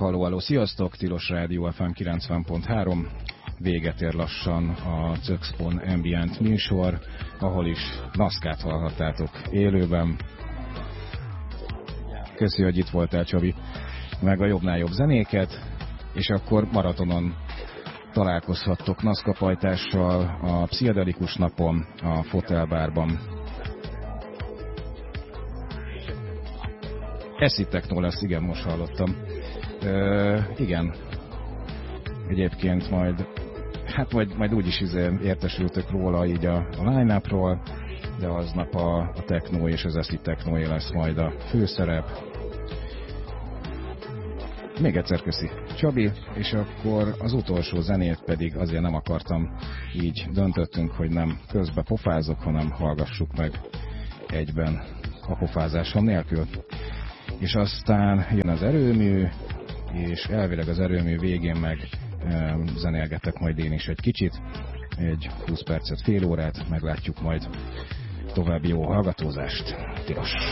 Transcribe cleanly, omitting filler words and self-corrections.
Halló, sziasztok! Tilos Rádió FM 90.3. Véget ér lassan a Cöxpon Ambient műsor, ahol is NASCAR-t hallhattátok élőben. Köszi, hogy itt voltál, Csabi, meg a jobbnál jobb zenéket, és akkor maratonon találkozhattok NASCAR pajtással a pszichedelikus napon, a Fotelbárban. Acid Techno lesz, igen, most hallottam. Igen. Egyébként majd úgyis értesültök róla így a line-upról, de aznap a techno és az acid techno lesz majd a főszerep. Még egyszer köszi, Csabi, és akkor az utolsó zenét pedig azért nem akartam, így döntöttünk, hogy nem közbe pofázok, hanem hallgassuk meg egyben a pofázásom nélkül. És aztán jön az erőmű, és elvileg az erőmű végén meg zenélgetek majd én is egy kicsit, egy 20 percet, fél órát, meglátjuk majd. További jó hallgatózást, tilos!